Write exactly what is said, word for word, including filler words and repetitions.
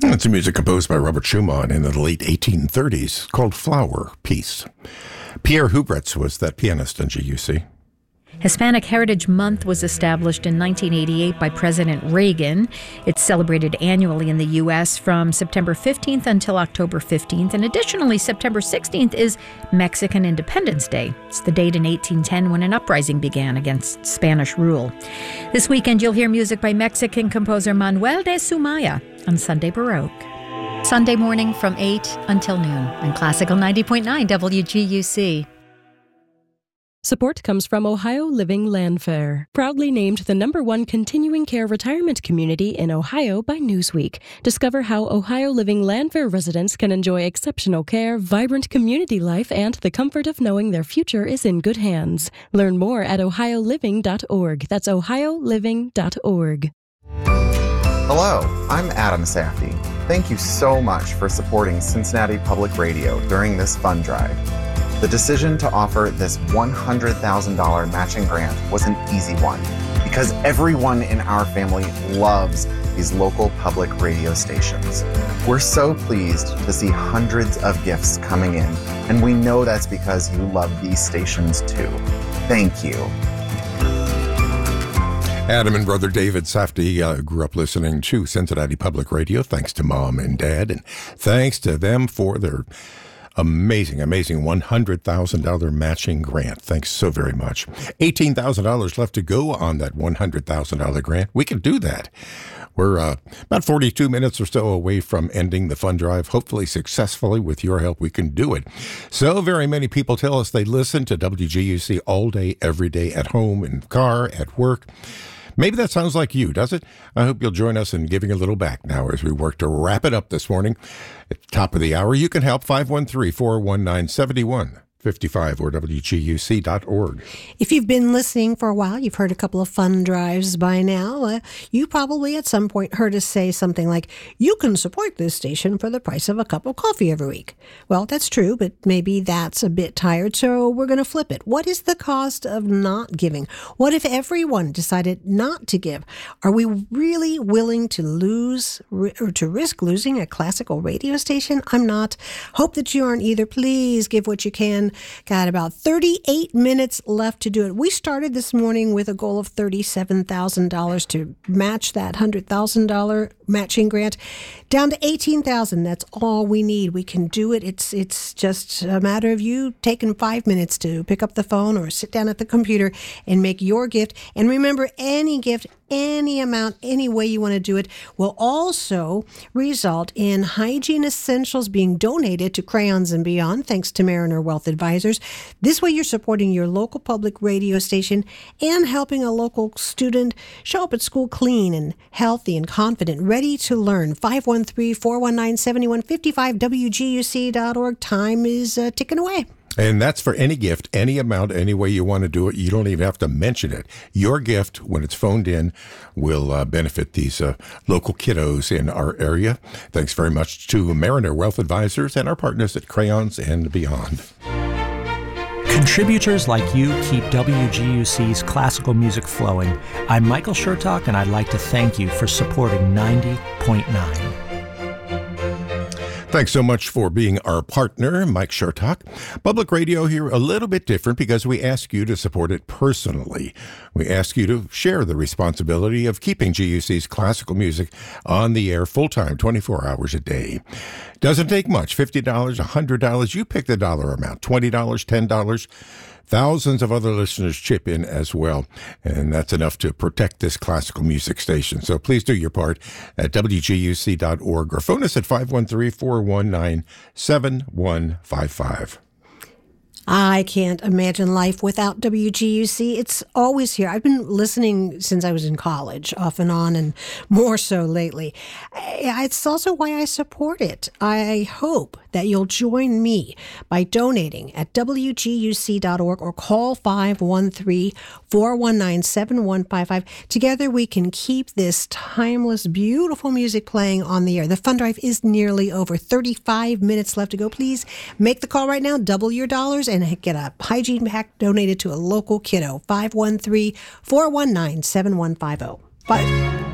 It's a music composed by Robert Schumann in the late eighteen thirties called Flower Piece. Pierre Hubretz was that pianist in G U C. Hispanic Heritage Month was established in nineteen eighty-eight by President Reagan. It's celebrated annually in the U S from September fifteenth until October fifteenth. And additionally, September sixteenth is Mexican Independence Day. It's the date in eighteen ten when an uprising began against Spanish rule. This weekend, you'll hear music by Mexican composer Manuel de Sumaya on Sunday Baroque. Sunday morning from eight until noon on Classical ninety point nine W G U C. Support comes from Ohio Living Land Fair, proudly named the number one continuing care retirement community in Ohio by Newsweek. Discover how Ohio Living Land Fair residents can enjoy exceptional care, vibrant community life, and the comfort of knowing their future is in good hands. Learn more at ohio living dot org. That's ohio living dot org. Hello, I'm Adam Safdie. Thank you so much for supporting Cincinnati Public Radio during this fund drive. The decision to offer this one hundred thousand dollars matching grant was an easy one because everyone in our family loves these local public radio stations. We're so pleased to see hundreds of gifts coming in, and we know that's because you love these stations too. Thank you. Adam and brother David Safdie uh, grew up listening to Cincinnati Public Radio, thanks to Mom and Dad, and thanks to them for their amazing, amazing one hundred thousand dollars matching grant. Thanks so very much. eighteen thousand dollars left to go on that one hundred thousand dollars grant. We can do that. We're uh, about forty-two minutes or so away from ending the fund drive. Hopefully successfully. With your help, we can do it. So very many people tell us they listen to W G U C all day, every day, at home, in the car, at work. Maybe that sounds like you, does it? I hope you'll join us in giving a little back now as we work to wrap it up this morning. At the top of the hour, you can help five one three, four one nine, seven one five five or W G U C dot org. If you've been listening for a while, you've heard a couple of fund drives by now. Uh, you probably at some point heard us say something like, you can support this station for the price of a cup of coffee every week. Well, that's true, but maybe that's a bit tired, so we're going to flip it. What is the cost of not giving? What if everyone decided not to give? Are we really willing to lose or to risk losing a classical radio station? I'm not. Hope that you aren't either. Please give what you can. Got about thirty-eight minutes left to do it. We started this morning with a goal of thirty-seven thousand dollars to match that one hundred thousand dollars matching grant. Down to eighteen thousand dollars. That's all we need. We can do it. It's it's just a matter of you taking five minutes to pick up the phone or sit down at the computer and make your gift. And remember, any gift, any amount, any way you want to do it will also result in hygiene essentials being donated to Crayons and Beyond, thanks to Mariner Wealth Advisors. This way you're supporting your local public radio station and helping a local student show up at school clean and healthy and confident, ready to learn. five one three, four one nine, seven one five five, W G U C dot org. Time is uh, ticking away. And that's for any gift, any amount, any way you want to do it. You don't even have to mention it. Your gift, when it's phoned in, will uh, benefit these uh, local kiddos in our area. Thanks very much to Mariner Wealth Advisors and our partners at Crayons and Beyond. Contributors like you keep W G U C's classical music flowing. I'm Michael Shertock, and I'd like to thank you for supporting ninety point nine. Thanks so much for being our partner, Mike Shertock. Public radio here a little bit different because we ask you to support it personally. We ask you to share the responsibility of keeping G U C's classical music on the air full-time, twenty-four hours a day. Doesn't take much, fifty dollars, one hundred dollars. You pick the dollar amount, twenty dollars, ten dollars. Thousands of other listeners chip in as well, and that's enough to protect this classical music station. So please do your part at W G U C dot org or phone us at five one three, four one nine, seven one five five. I can't imagine life without W G U C. It's always here. I've been listening since I was in college, off and on, and more so lately. It's also why I support it. I hope that you'll join me by donating at W G U C dot org or call five one three, four one nine, seven one five five. Together we can keep this timeless, beautiful music playing on the air. The fund drive is nearly over. thirty-five minutes left to go. Please make the call right now, double your dollars, and get a hygiene pack donated to a local kiddo. five one three, four one nine, seven one five zero. Bye.